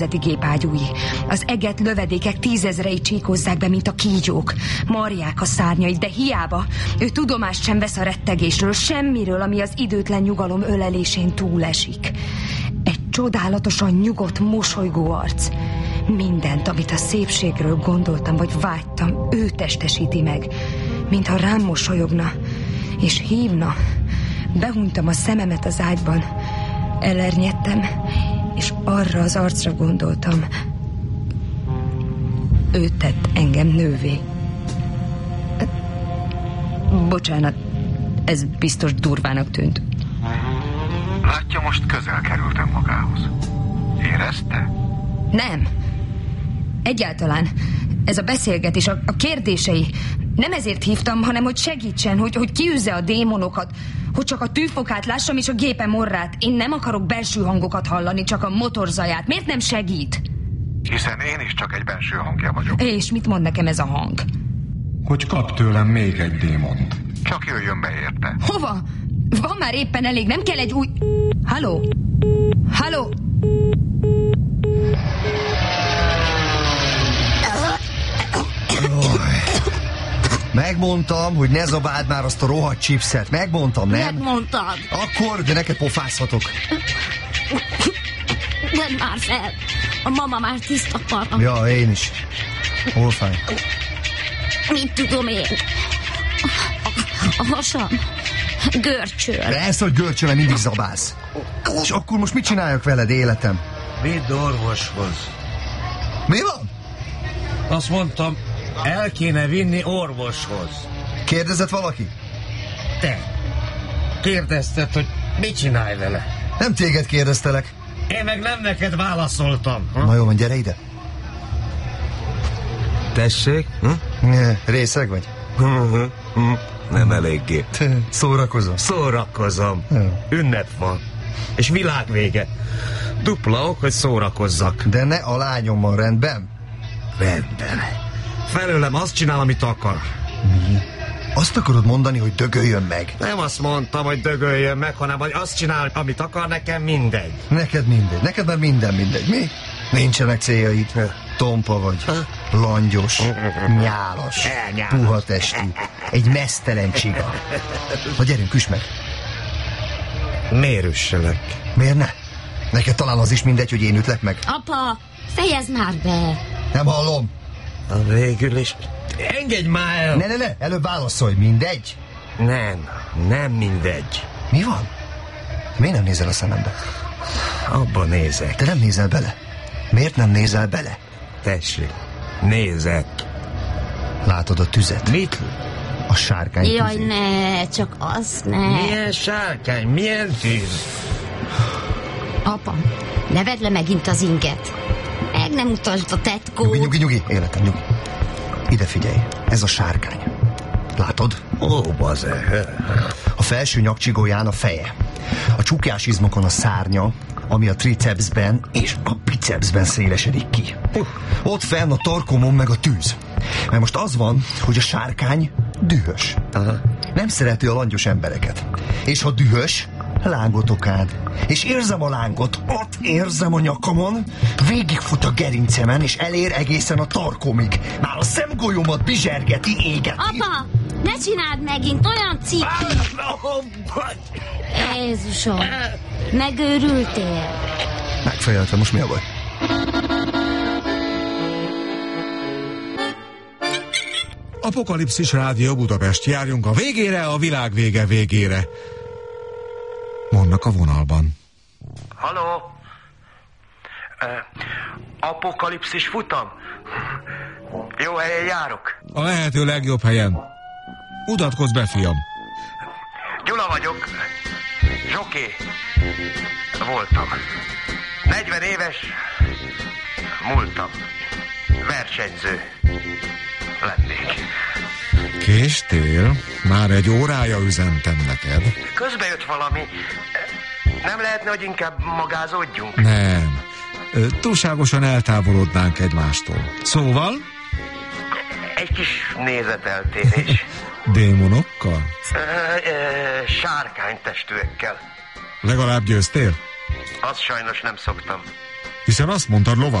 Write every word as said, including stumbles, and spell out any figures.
gépágyúi. Az eget lövedékek tízezrei csíkozzák be, mint a kígyók. Marják a szárnyait, de hiába. Ő tudomást sem vesz a rettegésről, semmiről, ami az időtlen nyugalom ölelésén túlesik. Egy csodálatosan nyugodt, mosolygó arc. Mindent, amit a szépségről gondoltam, vagy vágytam, ő testesíti meg. Mintha rám mosolyogna, és hívna. Behunytam a szememet az ágyban. Elernyedtem, és arra az arcra gondoltam. Ő tett engem nővé. Bocsánat, ez biztos durvának tűnt. Látja, most közel kerültem magához. Érezte? Nem. Egyáltalán. Ez a beszélgetés, a, a kérdései. Nem ezért hívtam, hanem hogy segítsen, hogy, hogy kiűzze a démonokat, hogy csak a tűfokát lássam és a gépem orrát. Én nem akarok belső hangokat hallani, csak a motorzaját. Miért nem segít? Hiszen én is csak egy belső hangja vagyok. És mit mond nekem ez a hang? Hogy kap tőlem még egy démont. Csak jöjjön be érte. Hova? Van már éppen elég, nem kell egy új... Halló? Halló? Megmondtam, hogy ne zabáld már azt a rohadt chipset. Megmondtam, nem? Megmondtad. Akkor, de neked pofázhatok. Vedd már fel. A mama már tiszta para. Ja, én is. Hol fáj? Mit tudom én? A hasam. Görcsöl. Persze, hogy görcsöl, mindig zabálsz. És akkor most mit csináljak veled, életem? Vidd orvoshoz. Mi van? Azt mondtam, el kéne vinni orvoshoz. Kérdezett valaki? Te. Kérdezted, hogy mit csinálj vele. Nem téged kérdeztelek. Én meg nem neked válaszoltam. Ha? Na jó van, gyere ide. Tessék? Hm? Részeg vagy? Nem eléggé. Szórakozom. Szórakozom. Ja. Ünnep van. És világvége. Dupla ok, hogy szórakozzak. De ne a lányommal, rendben? Rendben. Felőlem azt csinál, amit akar. Mi? Azt akarod mondani, hogy dögöljön meg? Nem azt mondtam, hogy dögöljön meg, hanem hogy azt csinál, amit akar, nekem mindegy. Neked mindegy. Neked már minden mindegy. Mi? Nincsenek céljaid. Tompa vagy. Langyos. Nyálas. Puha testű. Egy meztelen csiga. Na gyerünk, üss meg. Miért üsselek? Miért ne? Neked talán az is mindegy, hogy én ütlek meg. Apa, fejezd már be. Nem hallom. A végül is... Engedj már el! Ne, ne, ne, előbb válaszolj, mindegy? Nem, nem mindegy. Mi van? Miért nem nézel a szemembe? Abba nézek. Te nem nézel bele. Miért nem nézel bele? Tessék, nézek. Látod a tüzet? Mit? A sárkány Jaj, tüzét. ne, csak az ne. Milyen sárkány, milyen tűz? Apa, ne vedd le megint az inget. Meg nem utasd a tetkót. Nyugi, nyugi, nyugi, életem, nyugi. Ide figyelj, ez a sárkány. Látod? Ó, baze. A felső nyakcsigóján a feje. A csukjás izmokon a szárnya, ami a tricepsben és a bicepsben szélesedik ki. Uh. Ott fenn a torkomon meg a tűz. Mert most az van, hogy a sárkány dühös. Aha. Nem szereti a langyos embereket. És ha dühös, lángot okád. És érzem a lángot, ott érzem a nyakamon, végigfut a gerincemen, és elér egészen a tarkomig. Már a szemgolyómat bizsergeti, égeti. Apa, ne csináld megint, olyan ciki. Jézusom, megőrültél. Megfejeltem, most mi a baj? Apokalipszis Rádió Budapest. Járjunk a végére, a világ vége végére. Mondnak a vonalban. Halló? Uh, apokalipszis futam? Jó helyen járok? A lehető legjobb helyen. Mutatkozz be, fiam. Gyula vagyok. Zsoké. Voltam. negyven éves. Múltam. Versenyző. Lennék. Késtél? Már egy órája üzentem neked. Közbe jött valami. Nem lehetne, hogy inkább magázódjunk? Nem. Túlságosan eltávolodnánk egymástól. Szóval? Egy kis nézeteltérés. Démonokkal? Ö, ö, sárkánytestűekkel. Legalább győztél? Azt sajnos nem szoktam. Hiszen azt mondtad, lova